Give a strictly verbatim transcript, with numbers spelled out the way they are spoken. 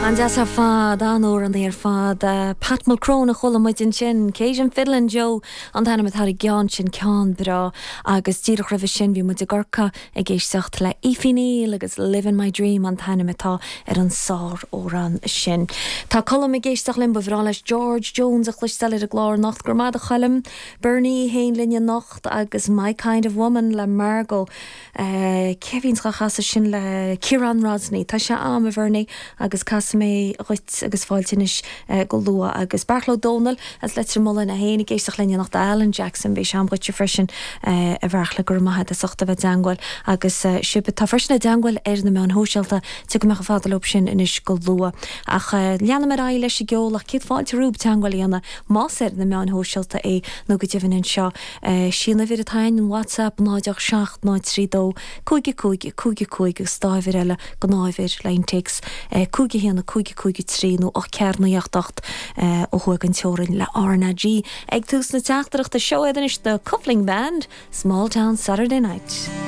An deas ar fad anór an ar fad Pat Mulcrone a chola muid in sin Cajun Fiddlin' Joe an tanna mat har i gian sin cean bra agus díadach rah sin bhí muid a gorca ag géisteacht le Aoife Neil agus Living My Dream an tanna matá ar an sár ó ran sin. Tá colm i géisteach limba bhrá leis George Jones a chluisteile a glár nacht gurmad a chalim Bernie Hain linne nacht agus My Kind of Woman le Margot uh, Kevin chachas sin le Kieran Rodney tá se am a bhirni agus cas mé ruit agus fáiltinis uh, go lua agus Bartlo Donald as letter mullen a hénig géisteach linne nach Alan Jackson bhí sean brutse frisin uh, a bharchla gur maithe a sochta bheith dangwil agus uh, siúpa tá frisna dangwil ar na meán hóseilta tu go mecha fádal op sin inis go lua ach uh, leanna mar aile leis i geolach cid fáilte rúb dangwil íana más ar na meán hóseilta é nó go dtíhann in seo uh, sína vir a tain in WhatsApp náideach seacht náid trí dó cúige cúige cúige cúige stáhir eile go náhir lein takes uh, cúige híanana cúige cúige trí nó ach cear na jaachtacht uh, ó chuig an teorin le Arna G ag tús na teachtarach de show idir is the Coupling Band Small Town Saturday Night.